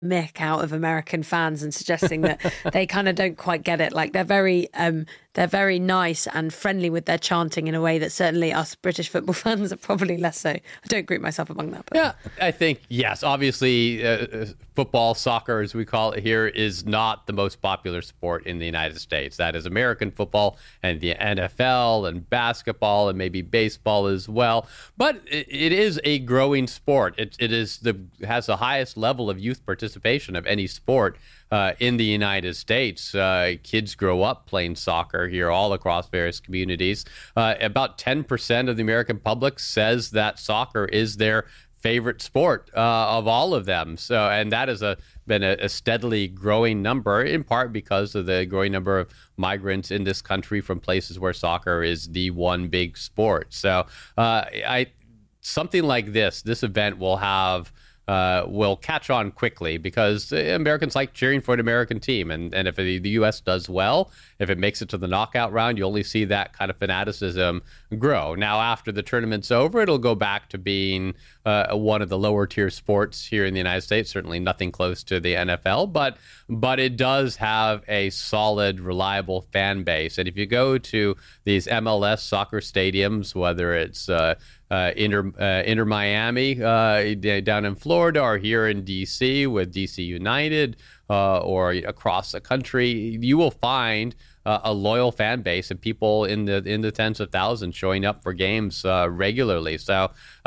mick out of American fans and suggesting that they kind of don't quite get it. Like they're very nice and friendly with their chanting in a way that certainly us British football fans are probably less so. I don't group myself among that. But. Yeah, I think, yes, obviously football, soccer as we call it here, is not the most popular sport in the United States. That is American football and the NFL and basketball and maybe baseball as well. But it is a growing sport. It has the highest level of youth participation of any sport in the United States. Kids grow up playing soccer here all across various communities. About 10% of the American public says that soccer is their favorite sport of all of them. So, and that has been a steadily growing number, in part because of the growing number of migrants in this country from places where soccer is the one big sport. So, something like this event will catch on quickly because Americans like cheering for an American team. And if the U.S. does well, if it makes it to the knockout round, you only see that kind of fanaticism grow. Now, after the tournament's over, it'll go back to being one of the lower tier sports here in the United States, certainly nothing close to the NFL, but it does have a solid, reliable fan base. And if you go to these MLS soccer stadiums, whether it's Inter Miami down in Florida or here in DC with DC United or across the country, you will find a loyal fan base and people in the tens of thousands showing up for games regularly. So,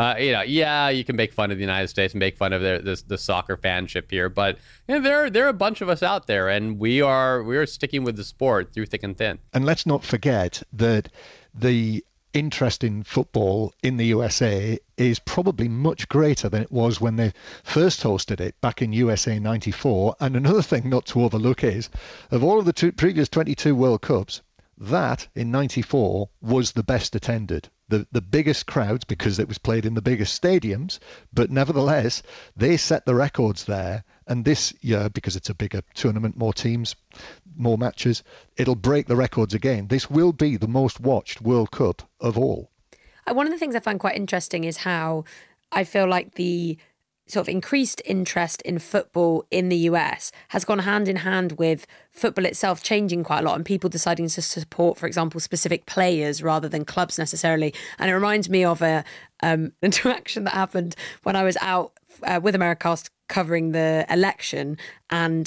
you can make fun of the United States and make fun of the soccer fanship here, but there are a bunch of us out there, and we are sticking with the sport through thick and thin. And let's not forget that the interest in football in the USA is probably much greater than it was when they first hosted it back in USA 94. And another thing not to overlook is, of all of the previous 22 World Cups, that in 94 was the best attended. The biggest crowds, because it was played in the biggest stadiums, but nevertheless, they set the records there. And this year, because it's a bigger tournament, more teams, more matches, it'll break the records again. This will be the most watched World Cup of all. One of the things I find quite interesting is how I feel like the sort of increased interest in football in the US has gone hand in hand with football itself changing quite a lot and people deciding to support, for example, specific players rather than clubs necessarily. And it reminds me of a interaction that happened when I was out with Americast covering the election, and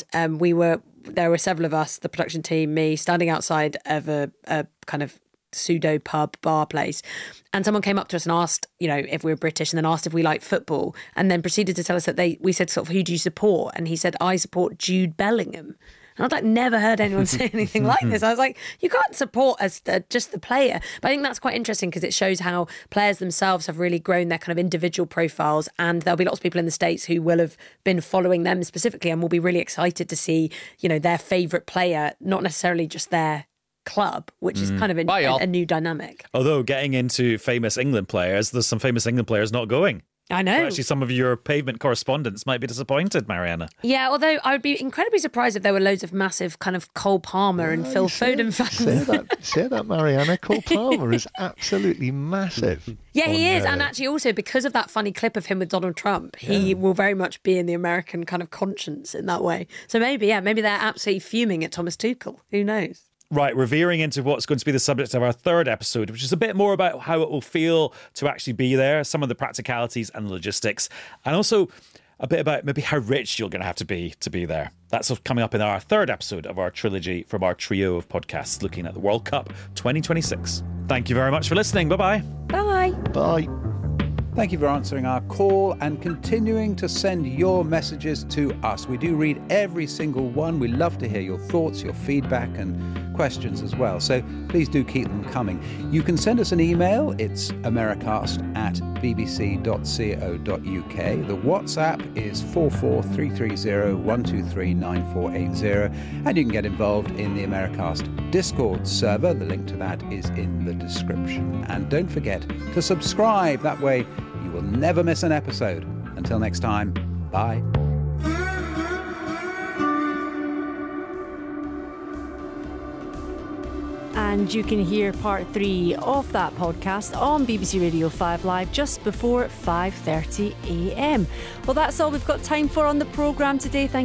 there were several of us, the production team, me, standing outside of a kind of pseudo pub bar place, and someone came up to us and asked, if we were British, and then asked if we liked football, and then proceeded to tell us that we said sort of, who do you support? And he said, I support Jude Bellingham. And I'd never heard anyone say anything like this. I was like, you can't support just the player. But I think that's quite interesting because it shows how players themselves have really grown their kind of individual profiles, and there'll be lots of people in the States who will have been following them specifically and will be really excited to see, their favourite player, not necessarily just their club, which is kind of a new dynamic. Although getting into famous England players, there's some famous England players not going. I know. Well, actually, some of your pavement correspondents might be disappointed, Mariana. Yeah, although I would be incredibly surprised if there were loads of massive kind of Cole Palmer and Phil Foden fans. Say that, Mariana. Cole Palmer is absolutely massive. Yeah, he is. And actually also because of that funny clip of him with Donald Trump, he will very much be in the American kind of conscience in that way. So maybe they're absolutely fuming at Thomas Tuchel. Who knows? Right, we're veering into what's going to be the subject of our third episode, which is a bit more about how it will feel to actually be there, some of the practicalities and logistics, and also a bit about maybe how rich you're going to have to be there. That's coming up in our third episode of our trilogy from our trio of podcasts looking at the World Cup 2026. Thank you very much for listening. Bye-bye. Bye. Bye. Thank you for answering our call and continuing to send your messages to us. We do read every single one. We love to hear your thoughts, your feedback and questions as well. So please do keep them coming. You can send us an email. It's americast@bbc.co.uk. The WhatsApp is 44330-123-9480. And you can get involved in the Americast Discord server. The link to that is in the description. And don't forget to subscribe. That way you will never miss an episode. Until next time, bye. And you can hear part 3 of that podcast on BBC Radio 5 Live just before 5:30 a.m. Well, that's all we've got time for on the programme today. Thank